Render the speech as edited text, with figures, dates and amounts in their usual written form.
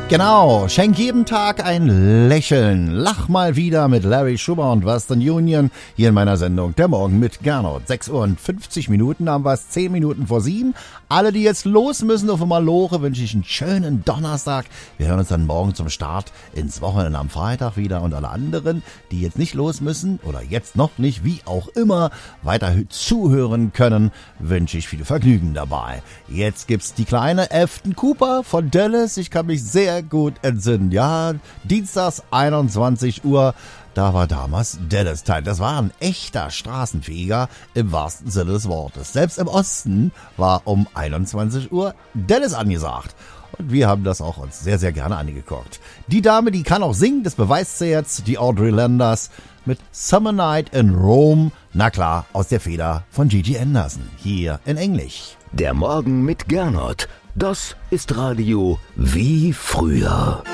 Genau, schenk jedem Tag ein Lächeln. Lach mal wieder mit Larry Schuber und Western Union hier in meiner Sendung Der Morgen mit Gernot. 6 Uhr und 50 Minuten haben wir es, 10 Minuten vor 7. Alle, die jetzt los müssen auf Maloche, wünsche ich einen schönen Donnerstag. Wir hören uns dann morgen zum Start ins Wochenende am Freitag wieder. Und alle anderen, die jetzt nicht los müssen oder jetzt noch nicht, wie auch immer, weiter zuhören können, wünsche ich viel Vergnügen dabei. Jetzt gibt's die kleine Afton Cooper von Dallas. Ich kann mich sehr gut entsinnen. Ja, dienstags 21 Uhr, da war damals Dallas-Zeit. Das war ein echter Straßenfeger im wahrsten Sinne des Wortes. Selbst im Osten war um 21 Uhr Dallas angesagt. Und wir haben das auch uns sehr, sehr gerne angeguckt. Die Dame, die kann auch singen, das beweist sie jetzt, die Audrey Landers mit Summer Night in Rome. Na klar, aus der Feder von Gigi Anderson, hier in Englisch. Der Morgen mit Gernot. Das ist Radio wie früher.